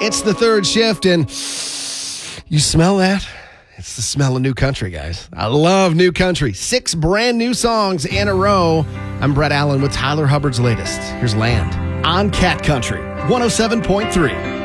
It's the third shift, and you smell that? It's the smell of new country, guys. I love new country. 6 brand new songs in a row. I'm Brett Allen with Tyler Hubbard's latest. Here's Land on Cat Country 107.3.